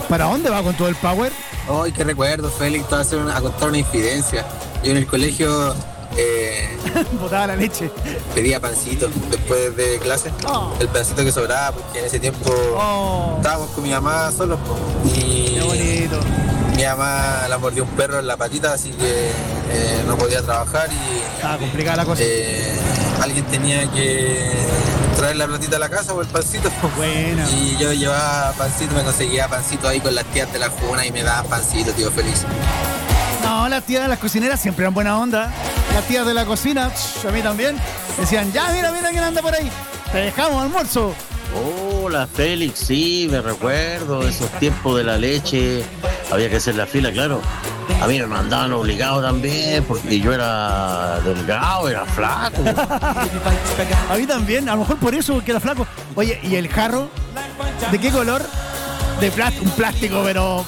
¿Para dónde va con todo el power? Ay, qué recuerdo, Félix, te va a contar una infidencia. Yo en el colegio Botaba la leche. pedía pancito después de clase. Oh. El pancito que sobraba, porque en ese tiempo estábamos con mi mamá solos, po, y Qué bonito. mi mamá la mordió un perro en la patita, así que no podía trabajar y Estaba complicada la cosa. alguien tenía que traer la platita a la casa o el pancito. Bueno. Y yo llevaba pancito, me conseguía pancito ahí con las tías de la Juna y me daban pancito, tío Feliz. No, las tías de las cocineras siempre eran buena onda. Las tías de la cocina, a mí también, decían, ya, mira quién anda por ahí. Te dejamos almuerzo. Hola Félix, sí, me recuerdo esos tiempos de la leche, había que hacer la fila, claro. A mí me mandaban obligado también, porque yo era delgado, era flaco. A mí también, a lo mejor por eso, porque era flaco. Oye, ¿y el jarro? ¿De qué color? De plástico, un plástico, pero...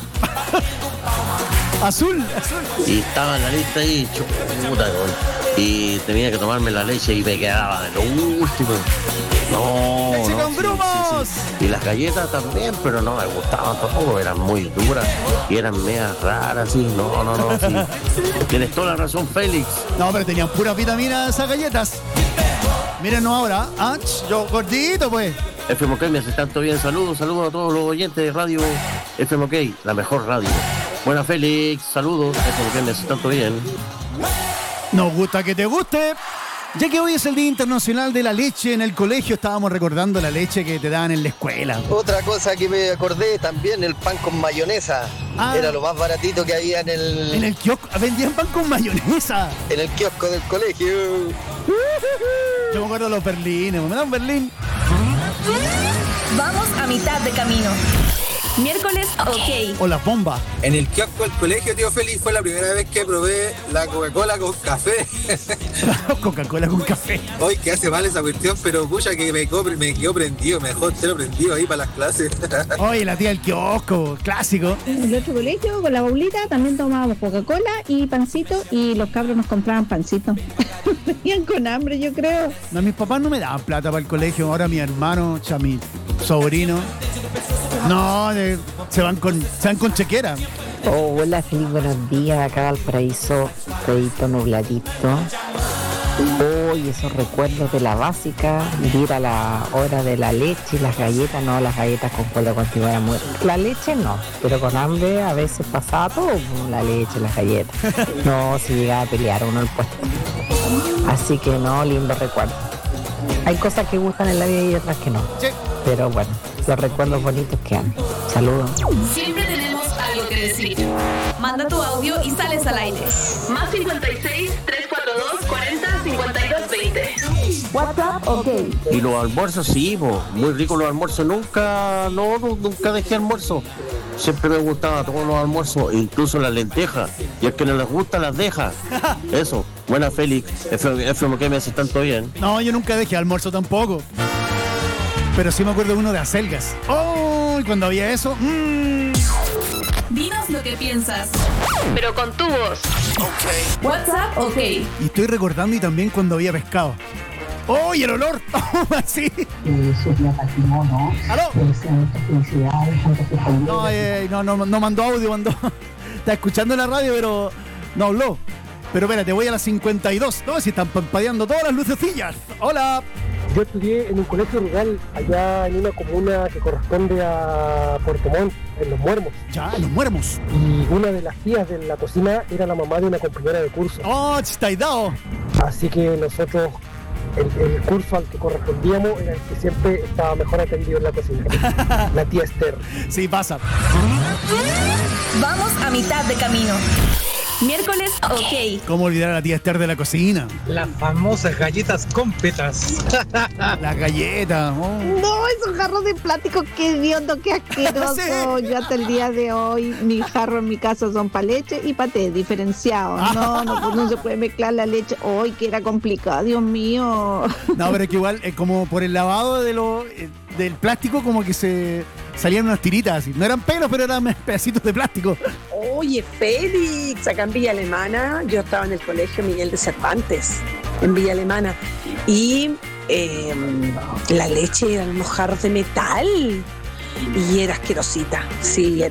azul. Y estaba en la lista ahí, chuta, y tenía que tomarme la leche y me quedaba de lo último. No, ¡Leche con grumos! sí. Y las galletas también, pero no me gustaban tampoco, eran muy duras y eran medias raras, sí. No, sí. Tienes toda la razón, Félix. No, pero tenían puras vitaminas esas galletas. Mírenos ahora. Ah, yo gordito, pues. FMK me hace tanto bien. Saludos a todos los oyentes de radio FMK, la mejor radio. Buena Félix, saludos. FMK me hace tanto bien. Nos gusta que te guste. Ya que hoy es el Día Internacional de la Leche, en el colegio estábamos recordando la leche que te daban en la escuela. Otra cosa que me acordé también, el pan con mayonesa. Ah. Era lo más baratito que había en el kiosco, vendían pan con mayonesa. En el kiosco del colegio. Yo me acuerdo de los berlines, me dan berlín. Vamos a mitad de camino. Miércoles, ok. O las bombas. En el kiosco del colegio, tío Félix, fue la primera vez que probé la Coca-Cola con café. Coca-Cola con café. Hoy que hace mal esa cuestión, pero pucha que me quedó prendido, me dejó entero prendido ahí para las clases. Oye, la tía del kiosco, clásico. En el otro colegio, con la Paulita, también tomábamos Coca-Cola y pancito, y los cabros nos compraban pancito. Venían con hambre, yo creo. No, mis papás no me daban plata para el colegio. Ahora mi hermano, mi sobrino. No, se van con chequera. Oh, hola Felipe, buenos días. Acá Valparaíso, pedito nubladito. Hoy esos recuerdos de la básica, ir a la hora de la leche y las galletas, no, las galletas concuerdo contigo, era muy... La leche no, pero con hambre a veces pasaba todo, la leche, las galletas. No, se llegaba a pelear uno el puesto. Así que no, lindo recuerdo. Hay cosas que gustan en la vida y otras que no. Sí. Pero bueno, los recuerdos bonitos quedan. Saludos. Siempre tenemos algo que decir. Manda tu audio y sales al aire. Más 56 342 40 52 20. WhatsApp, ok. Y los almuerzos, sí, muy ricos los almuerzos. Nunca dejé almuerzo. Siempre me gustaba todos los almuerzos, incluso las lentejas. Y el que no les gusta, las deja. Eso. Buena Félix. FMK me hace tanto bien. No, yo nunca dejé almuerzo tampoco. Pero sí me acuerdo de uno de acelgas. ¡Oh! Y cuando había eso... Dinos lo que piensas, pero con tu voz. Okay. WhatsApp, ok. Y estoy recordando y también cuando había pescado. ¡Oh! Y el olor. Sí. Sofía Patrimonio. ¿Aló? Felicidades. No mandó audio, mandó. Está escuchando en la radio, pero no habló. Pero espérate, voy a las 52. No, si están parpadeando todas las lucecillas. ¡Hola! Yo estudié en un colegio rural allá en una comuna que corresponde a Puerto Montt, en Los Muermos. Ya, Los Muermos. Y una de las tías de la cocina era la mamá de una compañera de curso. ¡Oh, chistaidao! Así que nosotros, el curso al que correspondíamos era el que siempre estaba mejor atendido en la cocina. La tía Esther. Sí, pasa. Vamos a mitad de camino. Miércoles, ok. ¿Cómo olvidar a la tía Esther de la cocina? Las famosas galletas con petas. Las galletas. Oh. No, esos jarros de plástico, qué hediondo, qué asqueroso. Sí. Yo hasta el día de hoy, mis jarros en mi casa son para leche y para té, diferenciados. No se puede mezclar la leche. ¡Ay, que era complicado, Dios mío! No, pero es que igual, como por el lavado del plástico, como que se salían unas tiritas así. No eran pelos, pero eran pedacitos de plástico. Oye, Félix, acá en Villa Alemana, yo estaba en el colegio Miguel de Cervantes, en Villa Alemana, y la leche eran unos jarros de metal y era asquerosita, sí,